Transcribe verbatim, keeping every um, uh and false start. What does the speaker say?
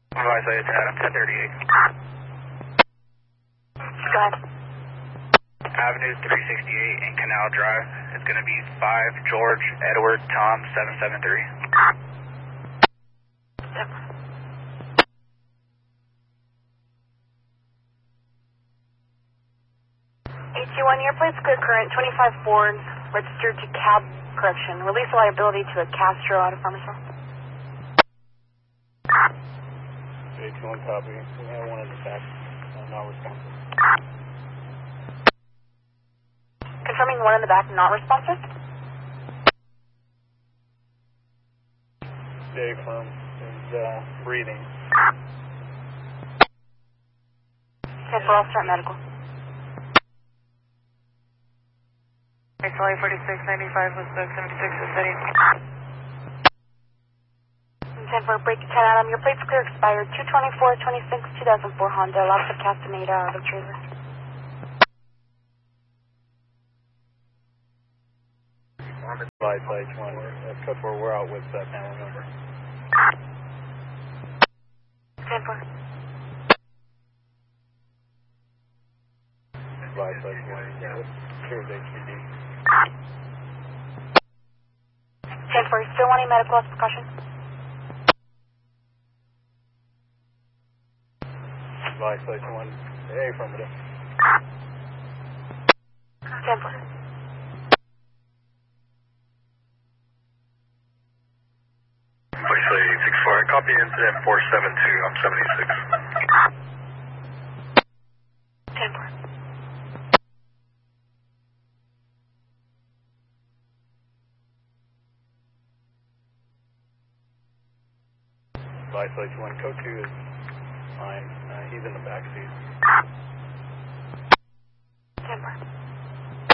Advise it's Adam ten thirty-eight. Go ahead. Avenue three sixty-eight and Canal Drive. It's going to be five George Edward Tom seven seven three. Yep. eight two one, your plate's clear current, twenty-five Ford, registered to cab correction. Release liability to a Castro out of Farmersville. eight two one copy. We have one in the back. Uh, not responsive. Confirming one in the back, not responsive. Dave firm is uh, breathing. Okay, for all start medical. X L A forty-six ninety-five with Spoke seventy-six is setting. ten for break ten Adam, your plate's clear expired, two twenty-four twenty-six two thousand four Honda, lots of Castaneda out of trailer. Light plate one. That's code four. We're out with uh, panel number. ten four. Light plate one. Yeah, here's H P D. ten four, still wanting medical as precaution? Light plate one. A affirmative. ten four. Voice six four, copy incident four seven two, I'm seventy-six. ten four. Light plate one. Code two is fine. Uh, he's in the back seat.